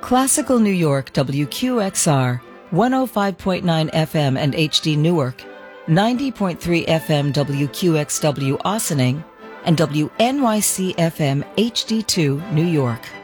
Classical New York WQXR, 105.9 FM and HD Newark, 90.3 FM WQXW Ossining, and WNYC FM HD2 New York.